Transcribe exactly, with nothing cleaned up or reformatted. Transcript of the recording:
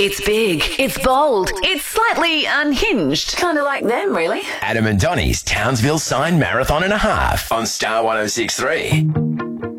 It's big, it's bold, it's slightly unhinged. Kind of like them, really. Adam and Donny's Townsville Sign Marathon and a Half on Star one oh six three.